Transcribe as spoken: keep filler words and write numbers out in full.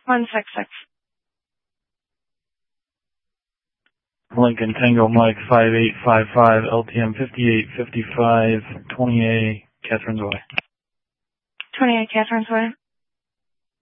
one six six. Lincoln Tango Mike five eight five five, L T M fifty-eight fifty-five, twenty A, Catherine's Way. twenty-eight Catherine's Way.